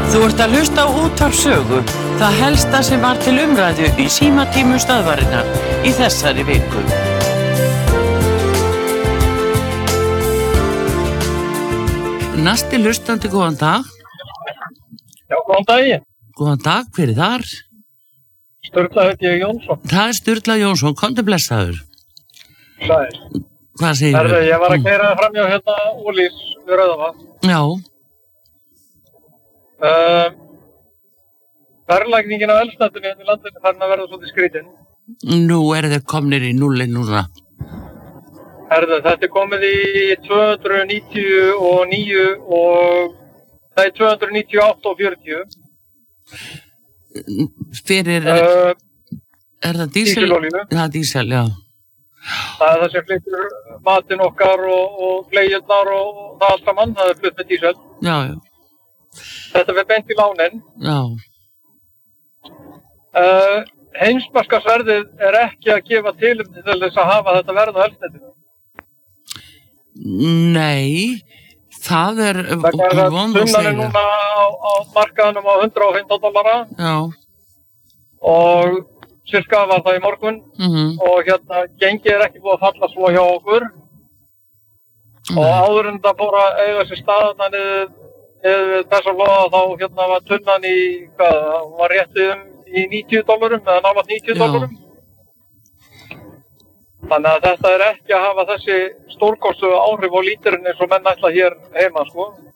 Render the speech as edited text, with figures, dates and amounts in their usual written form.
Þú ert að hlusta á Útvarp Sögu, það helsta sem var til umræðu í símatímum stöðvarinnar í þessari viku. Næsti hlustandi, góðan dag. Já, góðan daginn. Góðan dag, hver er þar? Sturla heiti ég Jónsson. Það er Sturla Jónsson, komdu blessaður. Sæl. Hvað segir þú? Ég var að keyra framhjá hérna Ólís við Rauðavatn. Já. Verðlagningin á eldsneytinu í landinu farin að verða svolítið skrítin. Nú þeir komnir í núllin núna. Þetta er komið í 299 og það er 298 og 40. Fyrir, er það dísel? Díselolíu. Það er dísel, já. Það er það sem flyttur matinn okkar og fleigurnar og það allt saman, það er flutt með dísel. Já, já. Þetta verður beint í lánin. Já. Heimsmarkaðsverðið er ekki að gefa tilefni til þess að hafa þetta verð á eldsneytinu. Nei, það er vondu að segja. Tunnan er núna á markaðanum á $115. Já. Og cirka var það í morgun. Og hérna, gengið er ekki búið að falla svo hjá okkur. Og áður en það fór að eiga sér staðana niður þess að loða þá hérna var tunnan í, var réttið í $90 eða nálægt $90. Þannig að þetta er ekki að hafa þessi stórkostu áhrif á líturinn eins og menn ætla hér heima, sko.